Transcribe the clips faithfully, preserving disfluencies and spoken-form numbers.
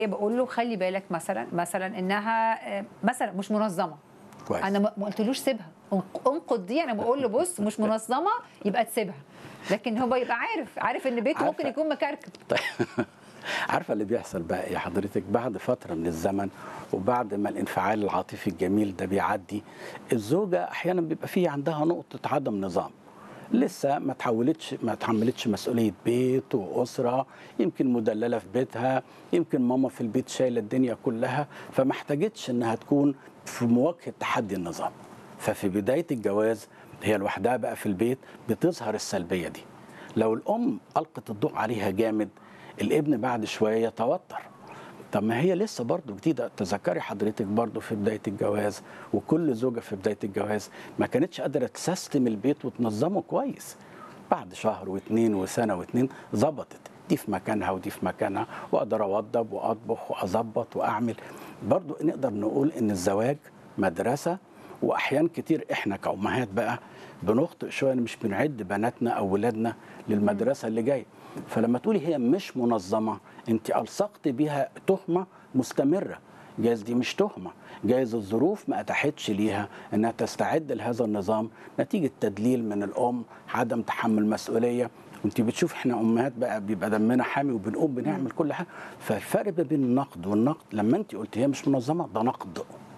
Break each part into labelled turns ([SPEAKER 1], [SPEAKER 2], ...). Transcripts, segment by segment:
[SPEAKER 1] باقول له خلّي بالك مثلًا مثلًا إنها آآ مثلًا مش منظمة.
[SPEAKER 2] كويس.
[SPEAKER 1] أنا ما ما قُلتلوش سيبها، انق انقُض دي أنا باقول له بُص مش منظمة يبقى تسيبها، لكن هو يبقى عارف، عارف إن بيته ممكن
[SPEAKER 2] عارفة
[SPEAKER 1] يكون مكركب.
[SPEAKER 2] طيب عارفة اللي بيحصل بقى إيه حضرتِك، بعد فترة من الزمن وبعد ما الانفعال العاطفي الجميل ده بيعدّي، الزوجة أحيانًا بيبقى في عندها نقطة عدم نظام، لسه ما اتحولتش ما اتحمّلتش مسؤولية بيت وأسرة، يمكن مدلّلة في بيتها، يمكن ماما في البيت شايلة الدنيا كلّها، فما احتاجتش إنها تكون في مواجهة تحدي النظام. ففي بداية الجواز هي لوحدها بقى في البيت بتظهر السلبية دي. لو الأم ألقت الضوء عليها جامد، الابن بعد شوية يتوتر. طب ما هي لسه برضه جديدة، تذكري حضرتك برضه في بداية الجواز وكل زوجة في بداية الجواز ما كانتش قادرة تسيستم البيت وتنظمه كويس. بعد شهر واثنين وسنة واثنين ظبطت، دي في مكانها ودي في مكانها، واقدر اوضب واطبخ واظبط واعمل. برضه نقدر نقول ان الزواج مدرسة، واحيان كتير احنا كأمهات بقى بنخطئ شوية، مش بنعد بناتنا او ولادنا للمدرسة اللي جاية. فلما تقولي هي مش منظمة، انت ألصقت بيها تهمة مستمرة. جايز دي مش تهمة، جايز الظروف ما أتاحتش ليها أنها تستعد لهذا النظام نتيجة تدليل من الأم، عدم تحمل مسؤولية. وانت بتشوف احنا أمهات بقى بيبقى دمنا حامي وبنقوم بنعمل كل حاجة. فالفرق بين النقد والنقد، لما انت قلت هي مش منظمة ده نقد،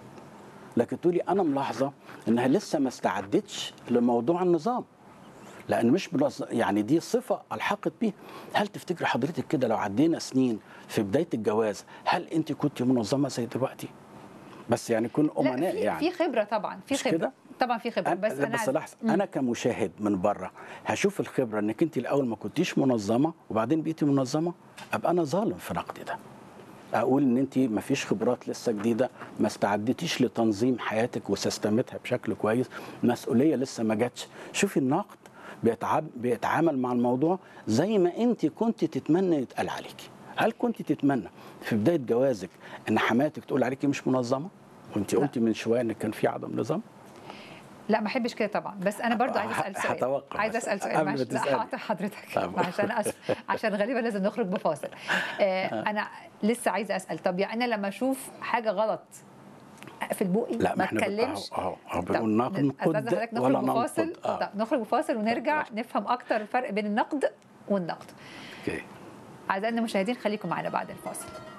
[SPEAKER 2] لكن تقولي أنا ملاحظة أنها لسه ما استعدتش لموضوع النظام، لأن مش منظم، يعني دي صفة ألحقت بيها. هل تفتكري حضرتك كده لو عدينا سنين في بداية الجواز، هل أنت كنت منظمة زي دلوقتي؟ بس يعني كن
[SPEAKER 1] لأ
[SPEAKER 2] أمناء
[SPEAKER 1] في
[SPEAKER 2] يعني.
[SPEAKER 1] في خبرة طبعًا، في
[SPEAKER 2] مش
[SPEAKER 1] خبرة.
[SPEAKER 2] كده؟
[SPEAKER 1] طبعًا في خبرة،
[SPEAKER 2] أنا
[SPEAKER 1] بس
[SPEAKER 2] لا
[SPEAKER 1] أنا
[SPEAKER 2] بس
[SPEAKER 1] عايزة
[SPEAKER 2] لحظة،
[SPEAKER 1] إمم.
[SPEAKER 2] أنا كمشاهد من برّه هاشوف الخبرة إنِّك أنتِ الأول ما كنتيش منظمة وبعدين بقيتِ منظمة، أبقى أنا ظالم في نقدي ده. أقول إن أنتِ ما فيش خبرات لسه جديدة، ما استعدتيش لتنظيم حياتِك وسيستمتها بشكل كويس، مسؤولية لسه ما جاتش. شوفي النقد بيتعب بيتعامل مع الموضوع زي ما أنتِ كنتِ تتمني يتقال عليكِ. هل كنتِ تتمنى في بداية جوازِك إن حماتِك تقول عليكِ مش منظمة؟ وأنتِ
[SPEAKER 1] لأ.
[SPEAKER 2] قلتِ من شوية إن كان في عدم نظام؟
[SPEAKER 1] لأ ما احبش كده طبعًا، بس أنا برضه عايزة أسأل سؤال،
[SPEAKER 2] هاتوقف
[SPEAKER 1] عايزة
[SPEAKER 2] بس
[SPEAKER 1] أسأل سؤال
[SPEAKER 2] قبل ما
[SPEAKER 1] معلش، لأ
[SPEAKER 2] تسألي.
[SPEAKER 1] هاقاطع حضرتك
[SPEAKER 2] طب
[SPEAKER 1] معلش أنا آسفة، عشان غالبًا لازم نخرج بفاصل. آآ أنا لسه عايزة أسأل، طب يعني أنا لمّا أشوف حاجة غلط أقفل بوقي،
[SPEAKER 2] لأ، ما
[SPEAKER 1] ما
[SPEAKER 2] إحنا ب أهو
[SPEAKER 1] أتكلمش؟
[SPEAKER 2] أهو أهو
[SPEAKER 1] طب
[SPEAKER 2] بنقول
[SPEAKER 1] ن أستأذن
[SPEAKER 2] ننقد
[SPEAKER 1] حضرتك نخرج
[SPEAKER 2] ولا ننقد،
[SPEAKER 1] بفاصل،
[SPEAKER 2] آه.
[SPEAKER 1] طب نخرج بفاصل ونرجع
[SPEAKER 2] اتفضلي.
[SPEAKER 1] نفهم أكتر الفرق بين النقد والنقد.
[SPEAKER 2] أوكي.
[SPEAKER 1] أعزائنا المشاهدين خليكم معانا بعد الفاصل.